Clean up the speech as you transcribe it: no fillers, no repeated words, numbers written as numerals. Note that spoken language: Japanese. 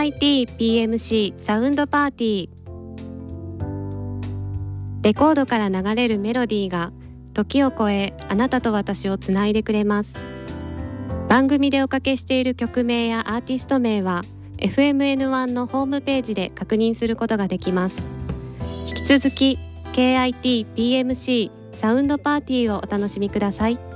KITPMC サウンドパーティー。レコードから流れるメロディーが時を超えあなたと私をつないでくれます。番組でおかけしている曲名やアーティスト名は FMN1 のホームページで確認することができます。引き続き KITPMC サウンドパーティーをお楽しみください。